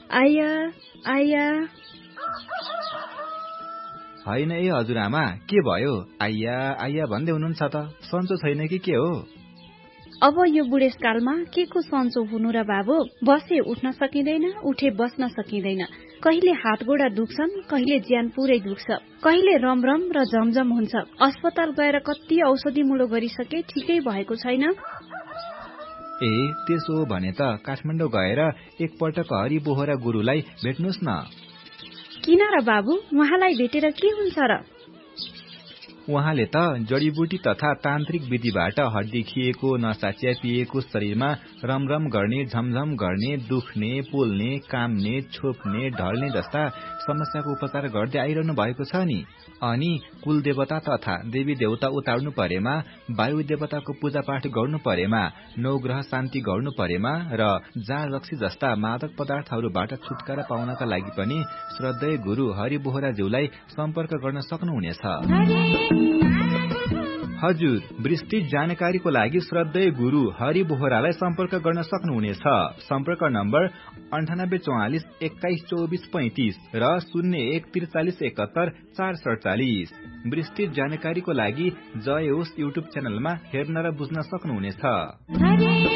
आया आया। होइन ए हजुरआमा, के भयो? आइया आइया भन्दै हुनुहुन्छ त, सन्चो छैन कि के हो? अब यो बुढेसकालमा के को सन्चो हुनु र बाबु? बसे उठ्न सकिँदैन, उठे बस्न सकिँदैन। कहिले हात गोडा दुख्छन्, कहिले ज्यान पुरै दुख्छ, कहिले रमरम र झमझम हुन्छ। अस्पताल गएर कति औषधि मुलो गरिसके, ठिकै भएको छैन। ए त्यसो हो भने त काठमाडौँ गएर एकपटक हरि बोहरा गुरुलाई भेट्नुहोस् न। किन र बाबु, उहाँलाई भेटेर के हुन्छ र? उहाँले त जडीबुटी तथा तान्त्रिक विधिबाट हड्डी खिएको, नसा च्यापिएको शरीरमा रमरम गर्ने, झमझम गर्ने, दुख्ने, पोल्ने, काम्ने, छोप्ने, ढल्ने जस्ता समस्याको उपचार गर्दै आइरहनु भएको छ नि। अनि कुल देवता तथा देवी देवता उतार्नु परेमा, वायु देवताको पूजापाठ गर्नु परेमा, नवग्रह शान्ति गर्नु परेमा र जाँड रक्सी जस्ता मादक पदार्थहरूबाट छुटकारा पाउनका लागि पनि श्रद्धेय गुरु हरि बोहराज्यूलाई सम्पर्क गर्न सक्नुहुनेछ। हजुर, विस्तृत जानकारीको लागि श्रद्धेय गुरु हरि बोहरालाई सम्पर्क गर्न सक्नुहुनेछ। सम्पर्क नम्बर 9844 21 24 35 र 01 43 71 447। विस्तृत जानकारीको लागि जय होस् युट्युब च्यानलमा हेर्न र बुझ्न सक्नुहुनेछ।